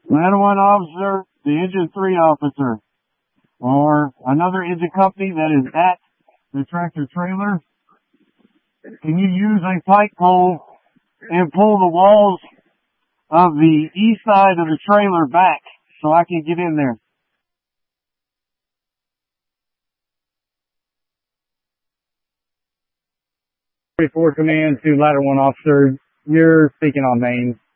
Ladder 1 officer, the Engine 3 officer, or another engine company that is at the tractor trailer. Can you use a pike pole and pull the walls of the east side of the trailer back so I can get in there? 44 command to Ladder 1 officer. You're speaking on main.